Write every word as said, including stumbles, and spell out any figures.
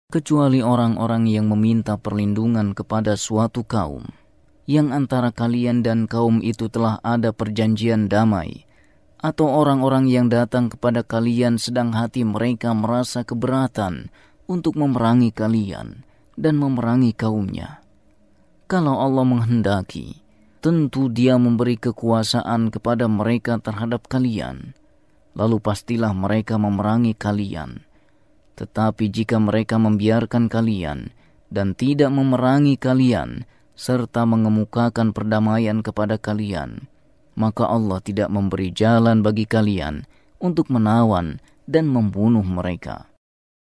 kecuali orang-orang yang meminta perlindungan kepada suatu kaum, yang antara kalian dan kaum itu telah ada perjanjian damai, atau orang-orang yang datang kepada kalian sedang hati mereka merasa keberatan untuk memerangi kalian dan memerangi kaumnya. Kalau Allah menghendaki, tentu Dia memberi kekuasaan kepada mereka terhadap kalian, lalu pastilah mereka memerangi kalian. Tetapi jika mereka membiarkan kalian dan tidak memerangi kalian, serta mengemukakan perdamaian kepada kalian, maka Allah tidak memberi jalan bagi kalian untuk menawan dan membunuh mereka.